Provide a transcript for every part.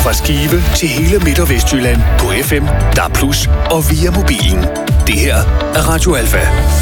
Fra Skive til hele Midt- og Vestjylland på FM, DAB+ og via mobilen. Det her er Radio Alfa.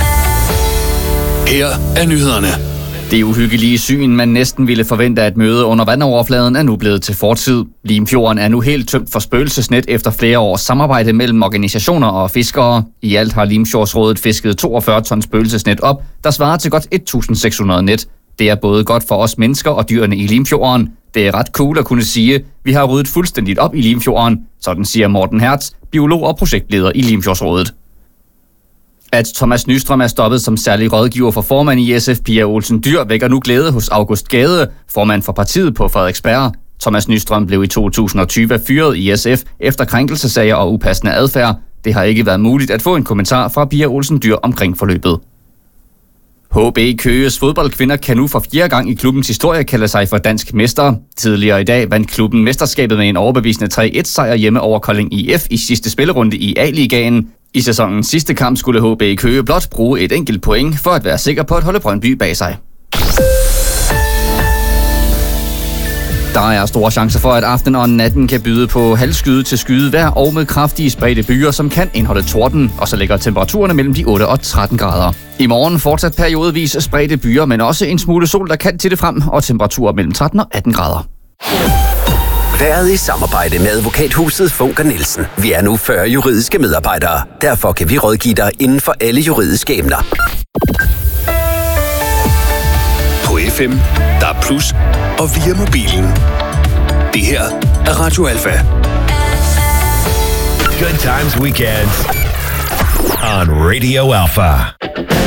Her er nyhederne. Det uhyggelige syn, man næsten ville forvente at møde under vandoverfladen, er nu blevet til fortid. Limfjorden er nu helt tømt for spøgelsesnet efter flere års samarbejde mellem organisationer og fiskere. I alt har Limfjordsrådet fisket 42 ton spøgelsesnet op, der svarer til godt 1.600 net. Det er både godt for os mennesker og dyrene i Limfjorden. Det er ret cool at kunne sige, vi har ryddet fuldstændigt op i Limfjorden, sådan siger Morten Hertz, biolog og projektleder i Limfjordsrådet. At Thomas Nystrøm er stoppet som særlig rådgiver for formand i SF, Pia Olsen Dyhr, vækker nu glæde hos August Gade, formand for partiet på Frederiksberg. Thomas Nystrøm blev i 2020 fyret i SF efter krænkelsesager og upassende adfærd. Det har ikke været muligt at få en kommentar fra Pia Olsen Dyhr omkring forløbet. HB Køges fodboldkvinder kan nu for 4. gang i klubbens historie kalde sig for dansk mester. Tidligere i dag vandt klubben mesterskabet med en overbevisende 3-1-sejr hjemme over Kolding IF i sidste spillerunde i A-ligaen. I sæsonens sidste kamp skulle HB Køge blot bruge et enkelt point for at være sikker på at holde Brøndby bag sig. Der er store chancer for, at aftenen og natten kan byde på halvskyde til skydevejr og med kraftige spredte byer, som kan indeholde torden, og så ligger temperaturerne mellem de 8 og 13 grader. I morgen fortsat periodevis spredte byer, men også en smule sol, der kan titte frem, og temperaturer mellem 13 og 18 grader. Været i samarbejde med advokathuset Funker Nielsen. Vi er nu 40 juridiske medarbejdere. Derfor kan vi rådgive dig inden for alle juridiske emner. På FM, DAB+ og via mobilen. Det her er Radio Alfa. Good times weekends on Radio Alpha.